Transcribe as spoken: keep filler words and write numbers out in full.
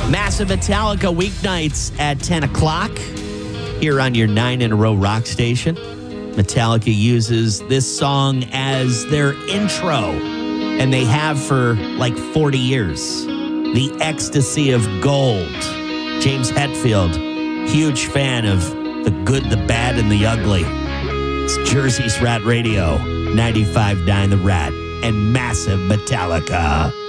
Massive Metallica weeknights at ten o'clock here on your nine in a row rock station. Metallica uses this song as their intro, and they have for like forty years. The Ecstasy of Gold. James Hetfield, huge fan of the good, the bad, and the ugly. It's Jersey's Rat Radio, ninety-five point nine The Rat, and Massive Metallica.